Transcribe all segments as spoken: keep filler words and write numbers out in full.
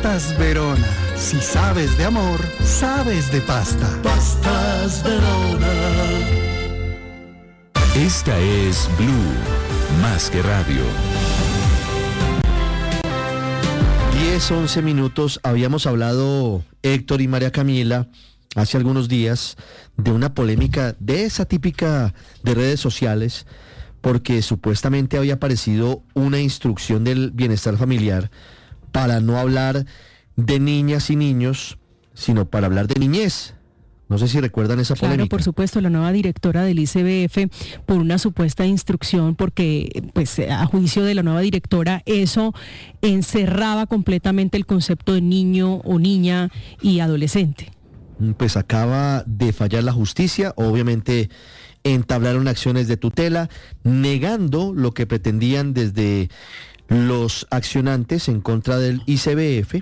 Pastas Verona. Si sabes de amor, sabes de pasta. Pastas Verona. Esta es Blue, más que radio. diez, once minutos. Habíamos hablado, Héctor y María Camila, hace algunos días, de una polémica de esa típica de redes sociales, porque supuestamente había aparecido una instrucción del bienestar familiar para no hablar de niñas y niños, sino para hablar de niñez. No sé si recuerdan esa polémica. Claro, por supuesto, la nueva directora del I C B F, por una supuesta instrucción, porque pues a juicio de la nueva directora, eso encerraba completamente el concepto de niño o niña y adolescente. Pues acaba de fallar la justicia, obviamente entablaron acciones de tutela, negando lo que pretendían desde los accionantes en contra del I C B F.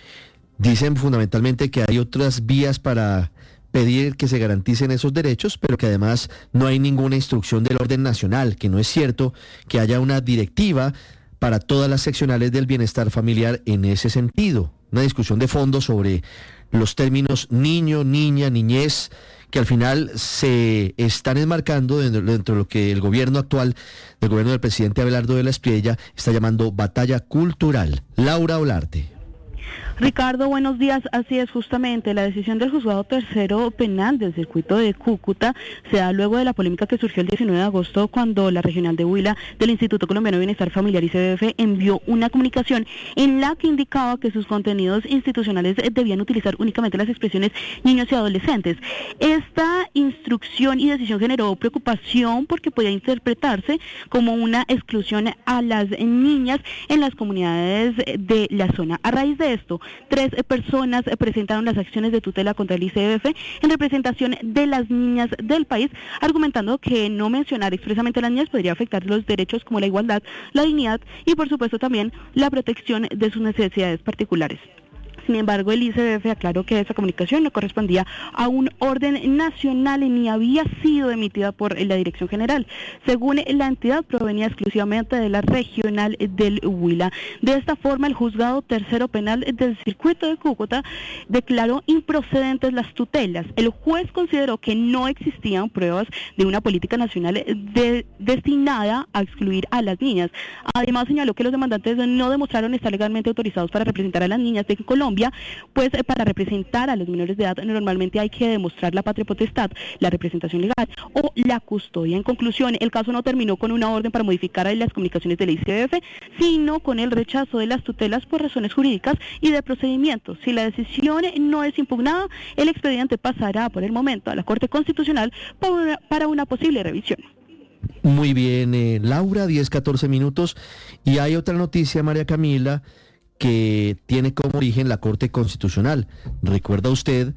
Dicen fundamentalmente que hay otras vías para pedir que se garanticen esos derechos, pero que además no hay ninguna instrucción del orden nacional, que no es cierto que haya una directiva para todas las seccionales del bienestar familiar en ese sentido. Una discusión de fondo sobre los términos niño, niña, niñez, que al final se están enmarcando dentro, dentro de lo que el gobierno actual, del gobierno del presidente Abelardo de la Espriella, está llamando batalla cultural. Laura Olarte. Ricardo, buenos días. Así es, justamente la decisión del juzgado tercero penal del circuito de Cúcuta se da luego de la polémica que surgió el diecinueve de agosto cuando la regional de Huila del Instituto Colombiano de Bienestar Familiar I C B F envió una comunicación en la que indicaba que sus contenidos institucionales debían utilizar únicamente las expresiones niños y adolescentes. Esta instrucción y decisión generó preocupación porque podía interpretarse como una exclusión a las niñas en las comunidades de la zona. A raíz de esto, tres personas presentaron las acciones de tutela contra el I C B F en representación de las niñas del país, argumentando que no mencionar expresamente a las niñas podría afectar los derechos como la igualdad, la dignidad y por supuesto también la protección de sus necesidades particulares. Sin embargo, el I C B F aclaró que esa comunicación no correspondía a un orden nacional ni había sido emitida por la Dirección General. Según la entidad, provenía exclusivamente de la regional del Huila. De esta forma, el juzgado tercero penal del circuito de Cúcuta declaró improcedentes las tutelas. El juez consideró que no existían pruebas de una política nacional de, destinada a excluir a las niñas. Además, señaló que los demandantes no demostraron estar legalmente autorizados para representar a las niñas de Colombia, pues para representar a los menores de edad normalmente hay que demostrar la patria potestad, la representación legal o la custodia. En conclusión, el caso no terminó con una orden para modificar las comunicaciones del I C B F, sino con el rechazo de las tutelas por razones jurídicas y de procedimiento. Si la decisión no es impugnada, el expediente pasará por el momento a la Corte Constitucional para una, para una posible revisión. Muy bien, eh, Laura, diez, catorce minutos. Y hay otra noticia, María Camila, que tiene como origen la Corte Constitucional. ¿Recuerda usted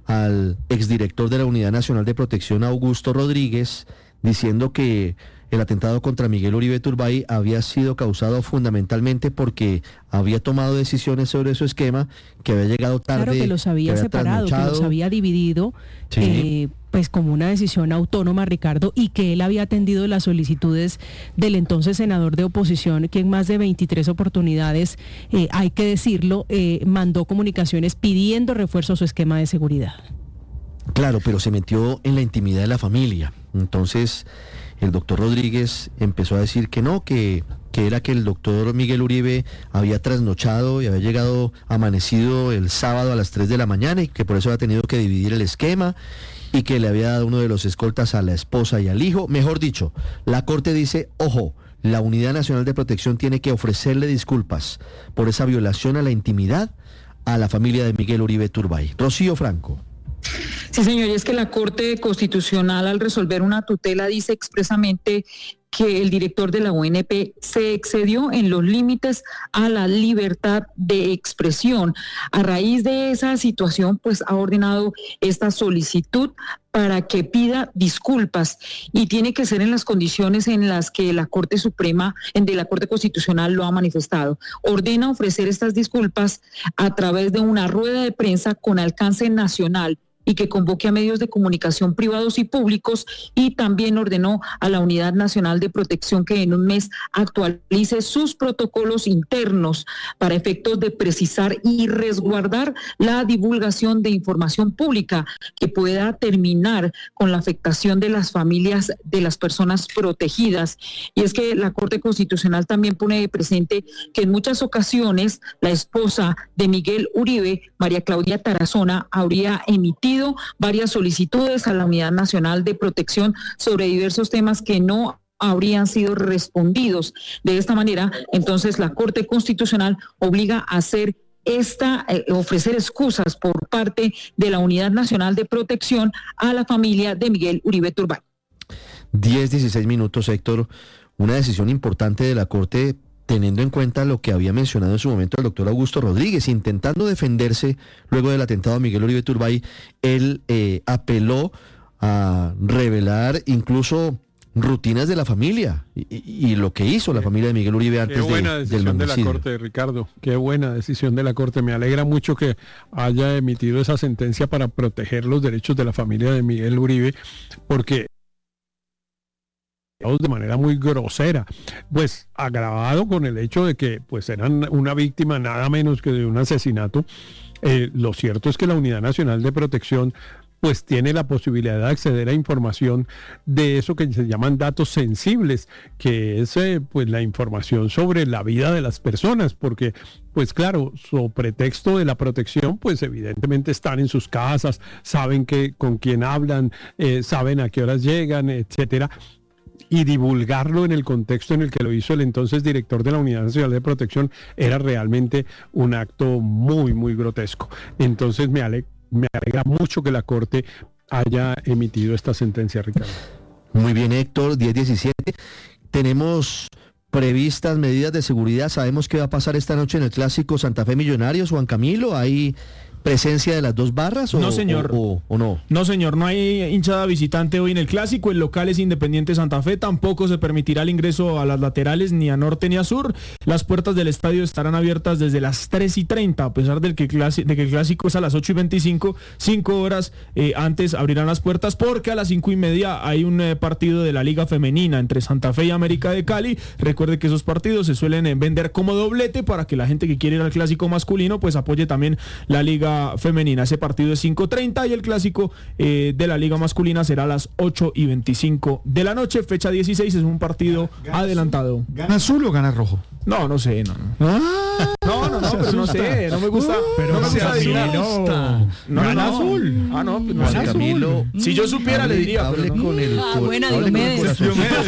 al exdirector de la Unidad Nacional de Protección, Augusto Rodríguez, diciendo que el atentado contra Miguel Uribe Turbay había sido causado fundamentalmente porque había tomado decisiones sobre su esquema, que había llegado tarde, claro, que los había, que había separado, que los había dividido, sí. eh, pues como una decisión autónoma, Ricardo, y que él había atendido las solicitudes del entonces senador de oposición, que en más de veintitrés oportunidades, eh, hay que decirlo, eh, mandó comunicaciones pidiendo refuerzo a su esquema de seguridad. Claro, pero se metió en la intimidad de la familia. Entonces, el doctor Rodríguez empezó a decir que no, que, que era que el doctor Miguel Uribe había trasnochado y había llegado amanecido el sábado a las tres de la mañana y que por eso había tenido que dividir el esquema y que le había dado uno de los escoltas a la esposa y al hijo. Mejor dicho, la Corte dice, ojo, la Unidad Nacional de Protección tiene que ofrecerle disculpas por esa violación a la intimidad a la familia de Miguel Uribe Turbay. Rocío Franco. Sí, señor, y es que la Corte Constitucional, al resolver una tutela, dice expresamente que el director de la O N P se excedió en los límites a la libertad de expresión. A raíz de esa situación, pues ha ordenado esta solicitud para que pida disculpas y tiene que ser en las condiciones en las que la Corte Suprema, de la Corte Constitucional lo ha manifestado. Ordena ofrecer estas disculpas a través de una rueda de prensa con alcance nacional, y que convoque a medios de comunicación privados y públicos, y también ordenó a la Unidad Nacional de Protección que en un mes actualice sus protocolos internos para efectos de precisar y resguardar la divulgación de información pública que pueda terminar con la afectación de las familias de las personas protegidas. Y es que la Corte Constitucional también pone de presente que en muchas ocasiones la esposa de Miguel Uribe, María Claudia Tarazona, habría emitido varias solicitudes a la Unidad Nacional de Protección sobre diversos temas que no habrían sido respondidos. De esta manera, entonces, la Corte Constitucional obliga a hacer esta, eh, ofrecer excusas por parte de la Unidad Nacional de Protección a la familia de Miguel Uribe Turbay. diez, dieciséis minutos, Héctor. Una decisión importante de la Corte, teniendo en cuenta lo que había mencionado en su momento el doctor Augusto Rodríguez, intentando defenderse luego del atentado a Miguel Uribe Turbay. Él eh, apeló a revelar incluso rutinas de la familia y, y, y lo que hizo la familia de Miguel Uribe antes de, del magnicidio. Qué buena decisión de la Corte, Ricardo, qué buena decisión de la Corte. Me alegra mucho que haya emitido esa sentencia para proteger los derechos de la familia de Miguel Uribe, porque de manera muy grosera, pues agravado con el hecho de que pues eran una víctima nada menos que de un asesinato. Eh, lo cierto es que la Unidad Nacional de Protección pues tiene la posibilidad de acceder a información de eso que se llaman datos sensibles, que es eh, pues la información sobre la vida de las personas, porque pues claro, su pretexto de la protección, pues evidentemente están en sus casas, saben que con quién hablan, eh, saben a qué horas llegan, etcétera. Y divulgarlo en el contexto en el que lo hizo el entonces director de la Unidad Nacional de Protección era realmente un acto muy, muy grotesco. Entonces me alegra, me alegra mucho que la Corte haya emitido esta sentencia, Ricardo. Muy bien, Héctor, diez diecisiete. Tenemos previstas medidas de seguridad. Sabemos qué va a pasar esta noche en el clásico Santa Fe Millonarios. Juan Camilo, ¿hay presencia de las dos barras o no, señor. O, o, o no? No, señor, no hay hinchada visitante hoy en el clásico. El local es Independiente Santa Fe. Tampoco se permitirá el ingreso a las laterales, ni a norte ni a sur. Las puertas del estadio estarán abiertas desde las tres y treinta, a pesar de que, clasi- de que el clásico es a las ocho y veinticinco. Cinco horas eh, antes abrirán las puertas, porque a las cinco y media hay un eh, partido de la Liga Femenina entre Santa Fe y América de Cali. Recuerde que esos partidos se suelen eh, vender como doblete para que la gente que quiere ir al clásico masculino pues apoye también la Liga Femenina. Ese partido es cinco treinta y el clásico eh, de la Liga Masculina será a las ocho y veinticinco de la noche. Fecha dieciséis, es un partido ¿Gana adelantado. Azul? ¿Gana azul o gana rojo? No, no sé, no. Ah, no, no, no, pero no sé, no me gusta. Uh, pero no me gusta adivinar. No, no, gana no. azul. Ah, no, pues no Juan sé. Camilo, si yo supiera hable, le diría. Hable pero no. con el Ah, cor- buena, hable con el Diomedes. corazoncito.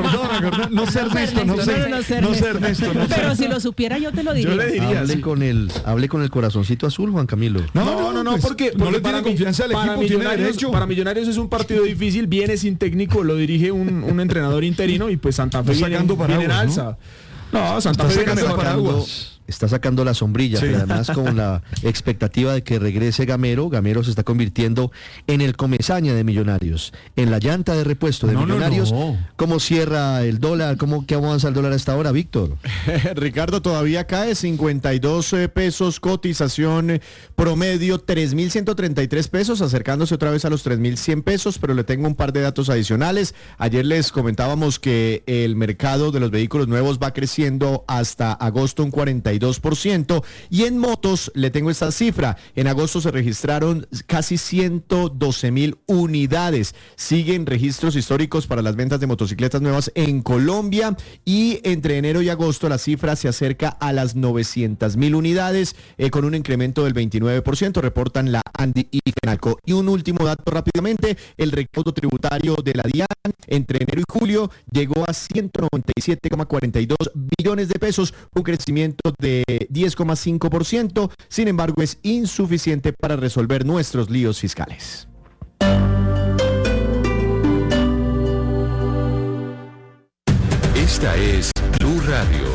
No ser Ernesto, no ser No ser no ser Ernesto. Ernesto, no ser. Pero si lo supiera yo te lo diría. Yo le diría. Hable Sí. con el, hable con el corazoncito azul, Juan Camilo. No, no, no, no, pues, porque, no porque le tiene para confianza al para equipo, tiene Millonarios, derecho. para Millonarios es un partido difícil, viene sin técnico, lo dirige un, un entrenador interino y pues Santa Fe Está viene, sacando viene en paraguas, alza. No, Santa Está Fe viene sacando mejor. paraguas. Está sacando la sombrilla, Sí. pero además con la expectativa de que regrese Gamero. Gamero se está convirtiendo en el comesaña de Millonarios, en la llanta de repuesto de No, no, Millonarios. no. ¿Cómo cierra el dólar? ¿Cómo que avanza el dólar a esta hora, Víctor? Ricardo, todavía cae cincuenta y dos eh, pesos, cotización eh, promedio tres mil ciento treinta y tres pesos, acercándose otra vez a los tres mil cien pesos, pero le tengo un par de datos adicionales. Ayer les comentábamos que el mercado de los vehículos nuevos va creciendo hasta agosto un cuarenta y dos por ciento, y en motos le tengo esta cifra. En agosto se registraron casi ciento doce mil unidades. Siguen registros históricos para las ventas de motocicletas nuevas en Colombia, y entre enero y agosto la cifra se acerca a las novecientas mil unidades, eh, con un incremento del veintinueve por ciento, reportan la ANDI y FENALCO. Y un último dato rápidamente: el recaudo tributario de la DIAN entre enero y julio llegó a ciento noventa y siete coma cuarenta y dos billones de pesos, un crecimiento de diez coma cinco por ciento. Sin embargo, es insuficiente para resolver nuestros líos fiscales. Esta es Blue Radio.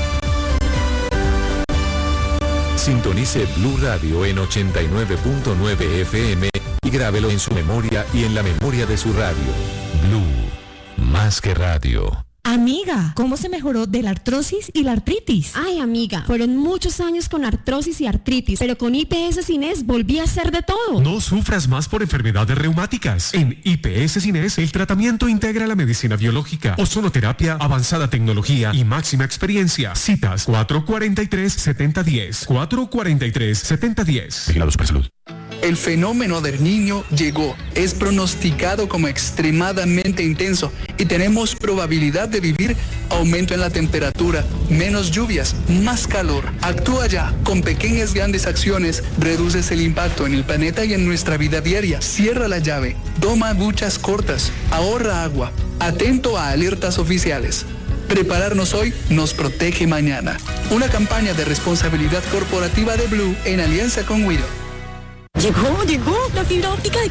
Sintonice Blue Radio en ochenta y nueve punto nueve F M y grábelo en su memoria y en la memoria de su radio. Blue, más que radio. Amiga, ¿cómo se mejoró de la artrosis y la artritis? Ay, amiga, fueron muchos años con artrosis y artritis, pero con I P S Cines volví a hacer de todo. No sufras más por enfermedades reumáticas. En I P S Cines, el tratamiento integra la medicina biológica, ozonoterapia, avanzada tecnología y máxima experiencia. Citas cuatro cuatro tres, siete cero uno cero, cuatro cuatro tres, siete cero uno cero. Vigilados por salud. El fenómeno del Niño llegó, es pronosticado como extremadamente intenso y tenemos probabilidad de vivir aumento en la temperatura, menos lluvias, más calor. Actúa ya, con pequeñas grandes acciones reduces el impacto en el planeta y en nuestra vida diaria. Cierra la llave, toma duchas cortas, ahorra agua, atento a alertas oficiales. Prepararnos hoy nos protege mañana. Una campaña de responsabilidad corporativa de Blue en alianza con Widow. Llegó, llegó la fibra óptica de